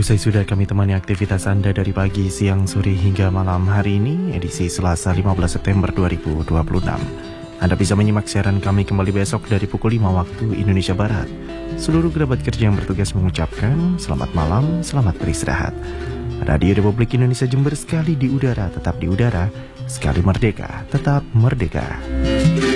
Usai sudah kami temani aktivitas Anda dari pagi, siang, sore hingga malam hari ini, edisi Selasa 15 September 2026. Anda bisa menyimak siaran kami kembali besok dari pukul 5 waktu Indonesia Barat. Seluruh kerabat kerja yang bertugas mengucapkan selamat malam, selamat beristirahat. Radio Republik Indonesia Jember, sekali di udara, tetap di udara, sekali merdeka, tetap merdeka.